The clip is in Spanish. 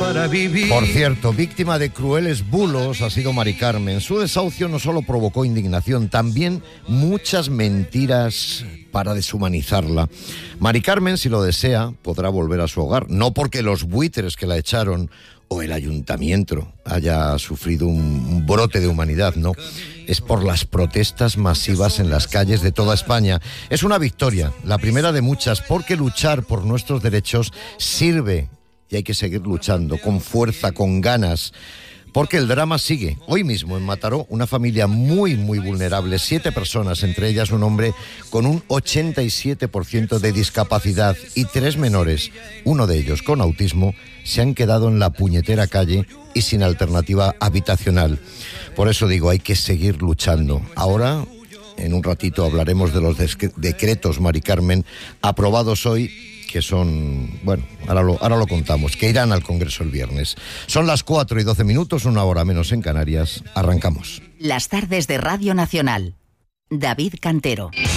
para vivir. Por cierto, víctima de crueles bulos ha sido Mari Carmen. Su desahucio no solo provocó indignación, también muchas mentiras para deshumanizarla. Mari Carmen, si lo desea, podrá volver a su hogar. No porque los buitres que la echaron o el ayuntamiento haya sufrido un brote de humanidad, no. Es por las protestas masivas en las calles de toda España. Es una victoria, la primera de muchas, porque luchar por nuestros derechos sirve y hay que seguir luchando con fuerza, con ganas. Porque el drama sigue. Hoy mismo en Mataró, una familia muy vulnerable, 7 personas, entre ellas un hombre con un 87% de discapacidad y 3 menores, uno de ellos con autismo, se han quedado en la puñetera calle y sin alternativa habitacional. Por eso digo, hay que seguir luchando. Ahora, en un ratito, hablaremos de los decretos, Mari Carmen, aprobados hoy, que son, bueno, ahora lo contamos, que irán al Congreso el viernes. Son las 4:12, 1 hora menos en Canarias. Arrancamos. Las tardes de Radio Nacional. David Cantero.